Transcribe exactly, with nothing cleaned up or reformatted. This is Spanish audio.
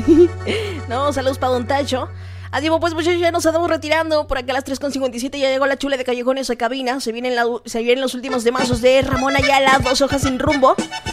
No, saludos para Don Tacho. Adiós, pues muchachos, ya nos estamos retirando. Por acá a las tres con cincuenta y siete ya llegó la chula de Callejones a cabina. Se vienen, la, se vienen los últimos temazos de Ramón Ayala, Dos hojas sin rumbo.